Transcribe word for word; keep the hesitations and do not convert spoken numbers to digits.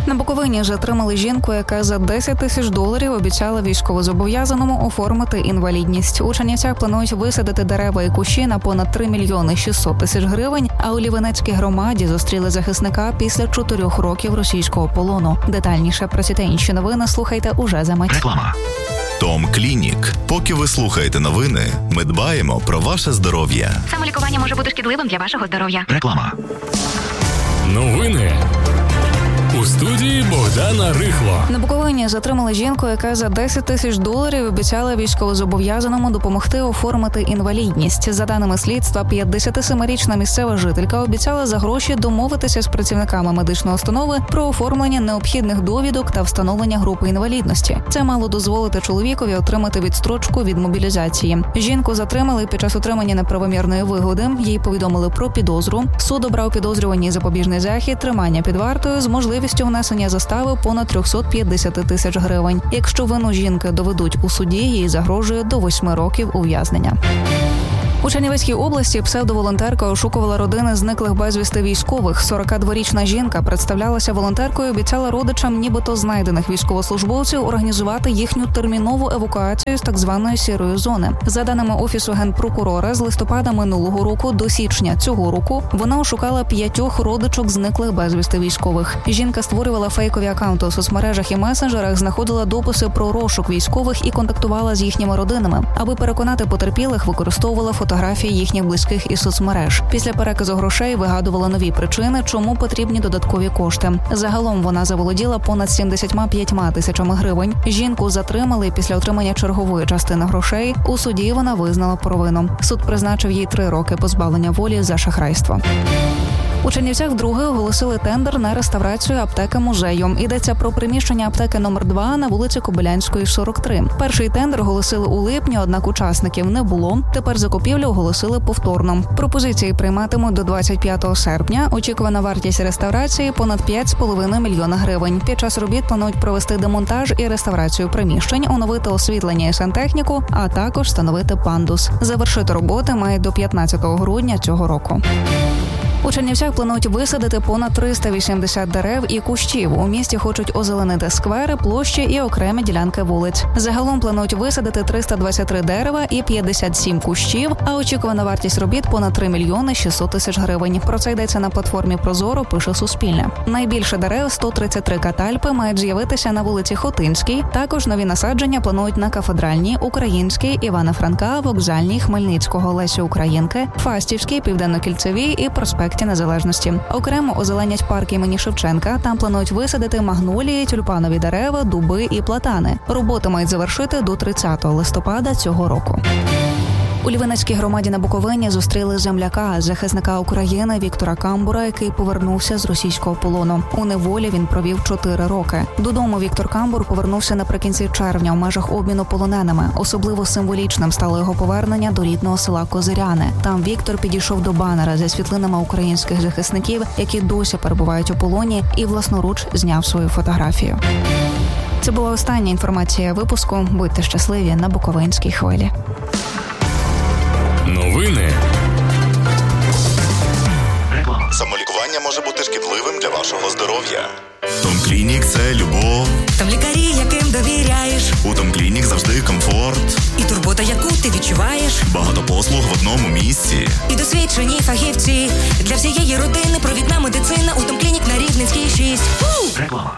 На Буковині затримали жінку, яка за десять тисяч доларів обіцяла військовозобов'язаному оформити інвалідність. У Чернівцях планують висадити дерева і кущі на понад три мільйони шістсот тисяч гривень, а у Лівенецькій громаді зустріли захисника після чотирьох років російського полону. Детальніше про ці та інші новини слухайте уже за мить. Реклама. Том Клінік. Поки ви слухаєте новини, ми дбаємо про ваше здоров'я. Самолікування може бути шкідливим для вашого здоров'я. Реклама. Новини. У студії Богдана Рихло. На Буковині затримали жінку, яка за десять тисяч доларів обіцяла військовозобов'язаному допомогти оформити інвалідність. За даними слідства, п'ятдесятисемирічна місцева жителька обіцяла за гроші домовитися з працівниками медичної установи про оформлення необхідних довідок та встановлення групи інвалідності. Це мало дозволити чоловікові отримати відстрочку від мобілізації. Жінку затримали під час отримання неправомірної вигоди. Їй повідомили про підозру. Суд обрав підозрюваній запобіжний захід, тримання під вартою з можливістю внесення застави понад триста п'ятдесят тисяч гривень. Якщо вину жінки доведуть у суді, їй загрожує до восьми років ув'язнення. У Чернівецькій області псевдоволонтерка ошукувала родини зниклих безвісти військових. сорокадворічна жінка представлялася волонтеркою і обіцяла родичам нібито знайдених військовослужбовців організувати їхню термінову евакуацію з так званої сірої зони. За даними Офісу Генпрокурора, з листопада минулого року до січня цього року вона ошукала п'ятьох родичок зниклих безвісти військових. Жінка створювала фейкові акаунти у соцмережах і месенджерах, знаходила дописи про розшук військових і контактувала з їхніми родинами. Аби переконати потерпілих, використовувала фотографії фотографії їхніх близьких із соцмереж. Після переказу грошей вигадувала нові причини, чому потрібні додаткові кошти. Загалом вона заволоділа понад сімдесят п'ять тисячами гривень. Жінку затримали після отримання чергової частини грошей. У суді вона визнала провину. Суд призначив їй три роки позбавлення волі за шахрайство. У Чернівцях вдруге оголосили тендер на реставрацію аптеки-музею. Йдеться про приміщення аптеки номер два на вулиці Кобилянської, сорок три. Перший тендер оголосили у липні, однак учасників не було. Тепер закупівлю оголосили повторно. Пропозиції прийматимуть до двадцять п'ятого серпня. Очікувана вартість реставрації – понад п'ять з половиною мільйона гривень. Під час робіт планують провести демонтаж і реставрацію приміщень, оновити освітлення і сантехніку, а також встановити пандус. Завершити роботи мають до п'ятнадцятого грудня цього року. У Чернівцях планують висадити понад триста вісімдесят дерев і кущів. У місті хочуть озеленити сквери, площі і окремі ділянки вулиць. Загалом планують висадити триста двадцять три дерева і п'ятдесят сім кущів, а очікувана вартість робіт – понад три мільйони шістсот тисяч гривень. Про це йдеться на платформі «Прозоро», пише Суспільне. Найбільше дерев – сто тридцять три катальпи – мають з'явитися на вулиці Хотинській. Також нові насадження планують на Кафедральній, Українській, Івана Франка, Вокзальній, Хмельницького, Лесі Українки, Фастівській, Південно-Кільцевій і Проспекті Незалежності. Окремо озеленять парк імені Шевченка. Там планують висадити магнолії, тюльпанові дерева, дуби і платани. Роботи мають завершити до тридцятого листопада цього року. У Лівенецькій громаді на Буковині зустріли земляка, захисника України Віктора Камбура, який повернувся з російського полону. У неволі він провів чотири роки. Додому Віктор Камбур повернувся наприкінці червня в межах обміну полоненими. Особливо символічним стало його повернення до рідного села Козиряне. Там Віктор підійшов до банера зі світлинами українських захисників, які досі перебувають у полоні, і власноруч зняв свою фотографію. Це була остання інформація випуску. Будьте щасливі на Буковинській хвилі. Новини. Самолікування може бути шкідливим для вашого здоров'я. Том Клінік – це любов. Там лікарі, яким довіряєш. У Том Клінік завжди комфорт. І турбота, яку ти відчуваєш. Багато послуг в одному місці. І досвідчені фахівці. Для всієї родини провідна медицина. У Том Клінік на Рівненській шість. Реклама.